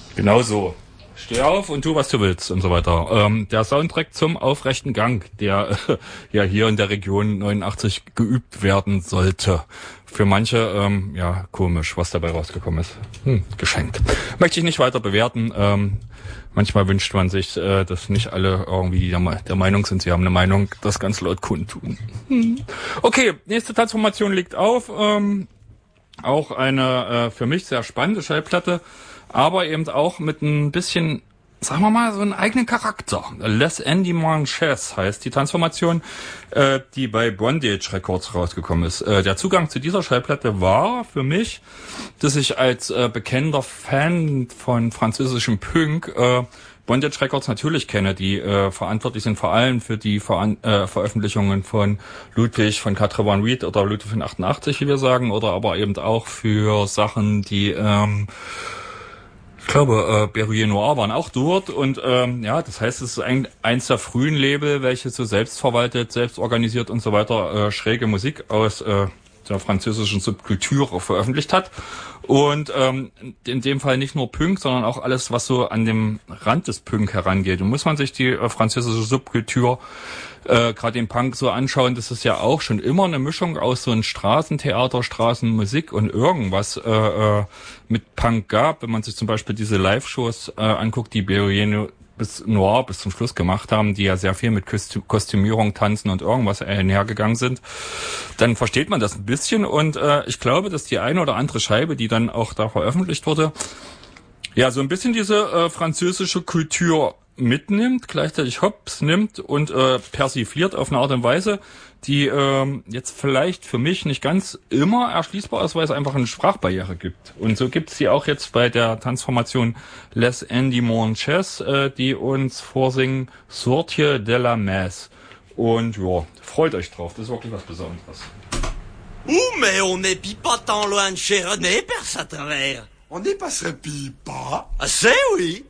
Genau so. Steh auf und tu, was du willst und so weiter. Der Soundtrack zum Aufrechten Gang, der ja hier in der Region 89 geübt werden sollte. Für manche, ja, komisch, was dabei rausgekommen ist. Geschenkt. Möchte ich nicht weiter bewerten. Manchmal wünscht man sich, dass nicht alle irgendwie der Meinung sind, sie haben eine Meinung, das ganz laut kundtun. Okay, nächste Transformation liegt auf. Auch eine für mich sehr spannende Schallplatte, aber eben auch mit ein bisschen, sagen wir mal, so einen eigenen Charakter. Les Endimanches heißt die Transformation, die bei Bondage Records rausgekommen ist. Der Zugang zu dieser Schallplatte war für mich, dass ich als bekennender Fan von französischem Punk Bondage Records natürlich kenne, die verantwortlich sind vor allem für die Veröffentlichungen von Ludwig von Quatre-Vingt Reed oder Ludwig von 88, wie wir sagen, oder aber eben auch für Sachen, die ich glaube, Berruyer Noir waren auch dort und ja, das heißt, es ist eins der frühen Label, welche so selbstverwaltet, selbstorganisiert und so weiter schräge Musik aus der französischen Subkultur veröffentlicht hat. Und in dem Fall nicht nur Punk, sondern auch alles, was so an dem Rand des Punk herangeht. Und muss man sich die französische Subkultur, gerade den Punk so anschauen, das ist ja auch schon immer eine Mischung aus so ein Straßentheater, Straßenmusik und irgendwas mit Punk gab. Wenn man sich zum Beispiel diese Live-Shows anguckt, die Berruyer Noir bis zum Schluss gemacht haben, die ja sehr viel mit Kostümierung, Tanzen und irgendwas einhergegangen sind, dann versteht man das ein bisschen und ich glaube, dass die eine oder andere Scheibe, die dann auch da veröffentlicht wurde, ja, so ein bisschen diese französische Kultur mitnimmt, gleichzeitig hops nimmt und persifliert auf eine Art und Weise, die jetzt vielleicht für mich nicht ganz immer erschließbar ist, weil es einfach eine Sprachbarriere gibt. Und so gibt es die auch jetzt bei der Transformation Les Endimanches, die uns vorsingen Sortie de la Messe. Und ja, freut euch drauf, das ist wirklich was Besonderes. Mais on n'est pas tant loin de chez René, Père Saint-Travers. On n'y passerait pas. Ah, c'est oui.